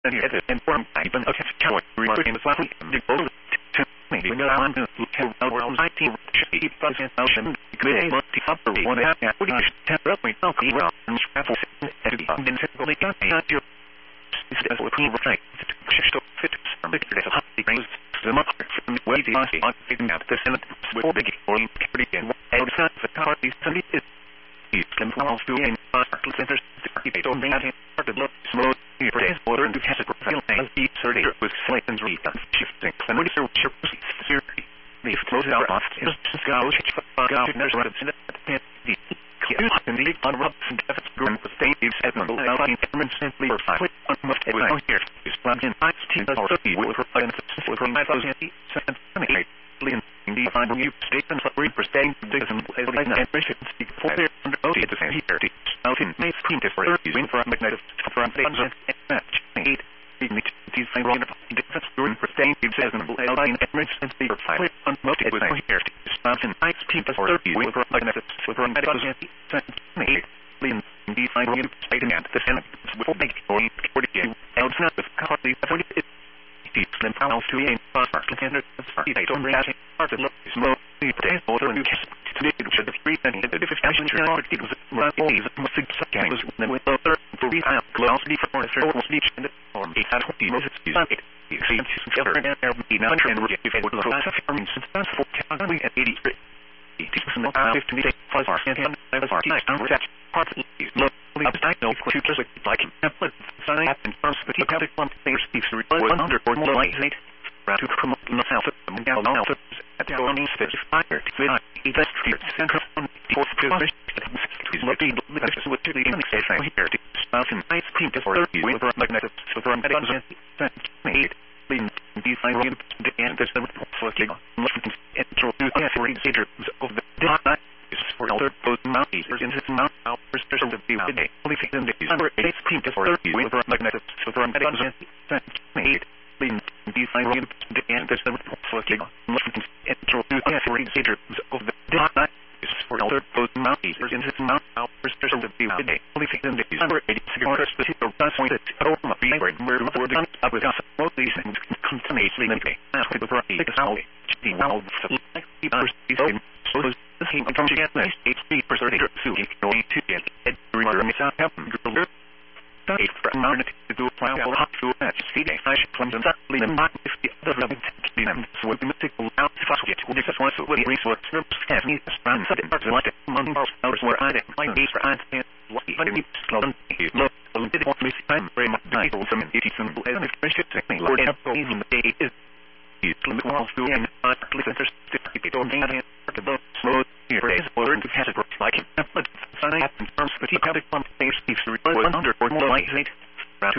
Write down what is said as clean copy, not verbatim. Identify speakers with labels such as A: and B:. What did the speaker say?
A: and yet it informed even a coward remarking the flatly and the gold to maybe no one who can around 19 shape doesn't ocean gray multi upper one at what is terribly healthy and travel and then simply can't your is what we write to fit from the happy brings the mother from the way the on figuring out the senate with big or pretty and outside the car these sunday is can fall to a park center they don't bring out him the blood slow praise water and has a profile as the survey with slate and read shifting and what is your security they close out off is scout go there's one of the and the on Rob's death grown with things admirable outline government simply or five on must have here is plugged in 15 or 30 will provide an assistance from 9,000 cents in the final new statements of representing the and speak for their under OT at the same here out in May screen for win for magnetic from the and match 8 these five on the defense during pertaining to seasonable outline and speak for five on multi with here out in 19 or 30 will provide magnetic from the the final new statement at the Senate will make or outside of currently 40 and pounds to a park contender they don't react part of the small days order and today it should have free and the fashion chart it was right always must suggest when with other to be out close before the speech and the form it had the most it seems together and there be not and if it would look as a firm substance for Calgary at 83 it is not 50 for and partly locally obstacle to just like template sign up in first but you one thing speaks to 100 or more like to promote the health of the health at the only stage fire to the central for is looking with the indication here to spout in ice cream for with magnetic from made the final and there's the looking intro to the of the data is for other both mounties in his mount hours of the view today only in the number 8 cream for with magnetic from made the final and there's the looking intro to the of the data is for other both mounties in his mount hours of the view today only in the number 8 cigarettes the point that aroma being where the up with us both these things continuously limiting after the right the sound the well the first is so the thing comes to get nice 8% to going to get it remember me sound happen that for a moment to do plan or hot to match see the flash comes and exactly the mark if the other level to them so the mystical out fast get to this one so with resource have me span sudden parts like month hours where I find these for and what even if slow look did want me time very much nice or some it is some and if precious thing Lord even the day is limit walls to and listen to don't hang the boat slow here is or to catch it like but sign up in terms of the public one things speaks to 100 or more like